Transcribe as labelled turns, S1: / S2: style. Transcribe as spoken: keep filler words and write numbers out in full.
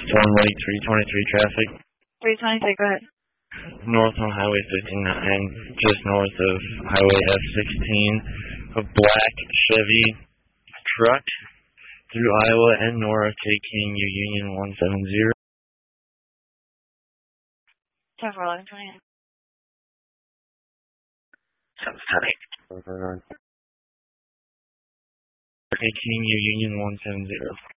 S1: One Lake three twenty-three traffic.
S2: three twenty-three, go ahead.
S1: North on Highway fifty-nine, just north of Highway F sixteen, a black Chevy truck through Iowa and Nora taking you Union one seventy.
S2: ten for eleven twenty.
S1: Sounds tight. Taking you Union one seventy.